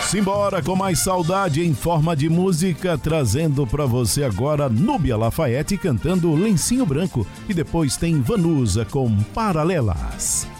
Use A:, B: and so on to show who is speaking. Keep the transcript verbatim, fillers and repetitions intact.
A: Simbora com mais saudade em forma de música, trazendo pra você agora Núbia Lafayette cantando Lencinho Branco e depois tem Vanusa com Paralelas.